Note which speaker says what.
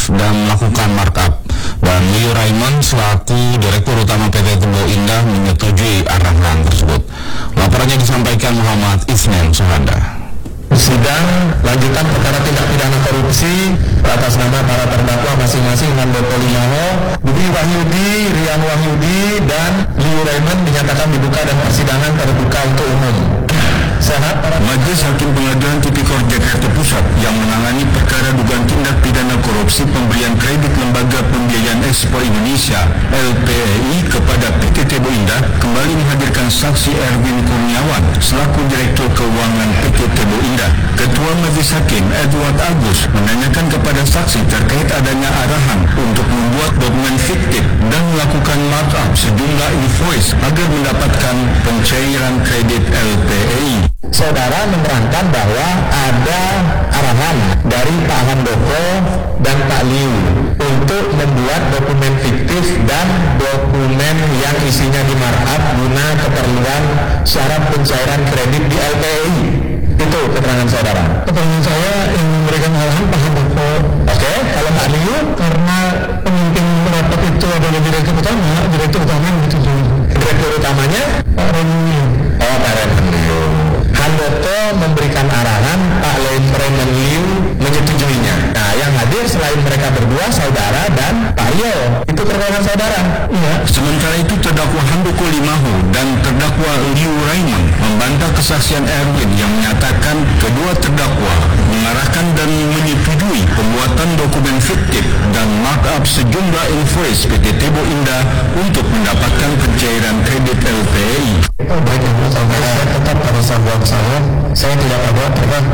Speaker 1: dan melakukan markup. Dan Liu Raymond selaku Direktur Utama PT Tebo Indah menyetujui arahan tersebut. Laporannya disampaikan Muhammad Isnen Sohanda.
Speaker 2: Sidang lanjutan perkara tindak pidana korupsi atas nama para terdakwa masing-masing Handoko Limaho, Budi Wahyudi, Rian Wahyudi, dan Liu Raymond dinyatakan dibuka dan persidangan terbuka untuk umum. Sehat para
Speaker 3: Majelis Hakim Pengadilan Tipikor Jakarta Pusat yang menangani perkara dugaan tindak pidana korupsi pemberian kredit Lembaga Pembiayaan Ekspor Indonesia (LPEI) kepada PT Tebo Indah kembali menghadirkan saksi Erwin Kurniawan selaku Direktur Keuangan PT Tebo Indah. Ketua Majelis Hakim Edward Agus menanyakan kepada saksi terkait adanya arahan untuk membuat dokumen fiktif dan melakukan markup sejumlah invoice agar mendapatkan pencairan kredit LPEI.
Speaker 2: Saudara menerangkan bahwa ada arahan dari Pak Handoko dan Pak Liu untuk membuat dokumen fiktif dan dokumen yang isinya di markup guna keperluan syarat pencairan kredit di LPEI. Itu keterangan saudara.
Speaker 4: Keterangan saya yang memberikan arahan Pak Handoko.
Speaker 2: Oke, kalau Pak Liu
Speaker 4: Karena pemimpin rapat itu adalah direktur utama yang ditunjuk.
Speaker 2: direktur utamanya
Speaker 4: Pak Roni.
Speaker 2: Pak Raymond Liu. Handoko memberikan arahan, Pak Raymond Liu menyetujuinya. Nah, yang hadir selain mereka berdua, saudara dan Pak Rio. Itu keterangan saudara.
Speaker 4: Iya.
Speaker 3: Sementara itu terdakwa Handoko Limaho dan terdakwa Liu Raymond membantah kesaksian Erwin yang menyatakan kedua terdakwa mengarahkan dan menyetujui pembuatan dokumen fiktif dan markup sejumlah invoice PT Tebo Indah untuk mendapatkan pencairan kredit LPEI.
Speaker 2: Baik, saya tetap pada sahabat saya tidak ada